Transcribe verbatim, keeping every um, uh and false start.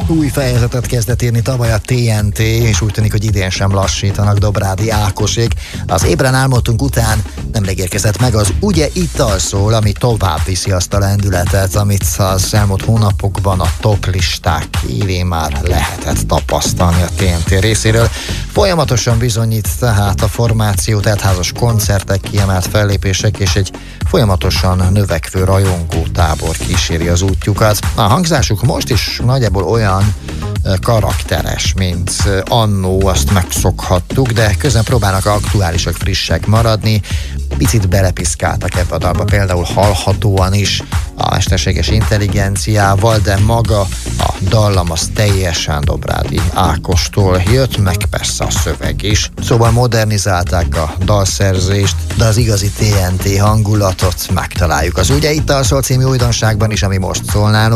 Új fejezetet kezdett írni tavaly a té en té, és úgy tűnik, hogy idén sem lassítanak Dobrádi Ákosék. Az Ébren álmodtunk után nemrég érkezett meg az Ugye italszól, ami tovább viszi azt a lendületet, amit az elmúlt hónapokban a top listák élén már lehetett tapasztalni a té en té részéről. Folyamatosan bizonyít tehát a formáció, teltházas koncertek, kiemelt fellépések és egy folyamatosan növekvő rajongótábor kíséri az útjukat. A hangzásuk most is nagyjából olyan karakteres, mint annó, azt megszokhattuk, de közben próbálnak aktuálisak, frissek maradni. Picit belepiszkáltak ebbe a dalba, például hallhatóan is a mesterséges intelligenciával, de maga a dallam az teljesen Dobrádi Ákostól jött, meg persze a szöveg is. Szóval modernizálták a dalszerzést, de az igazi té en té hangulatot megtaláljuk az Ugye italszól című újdonságban is, ami most szól nálunk.